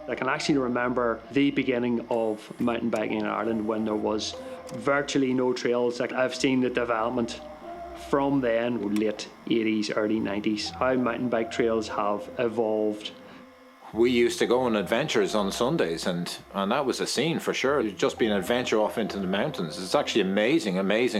I can actually remember the beginning of mountain biking in Ireland when there was virtually no trails. Like, I've seen the development from then, late 80s, early 90s, how mountain bike trails have evolved. We used to go on adventures on Sundays, and that was a scene for sure. It'd just be an adventure off into the mountains. It's actually amazing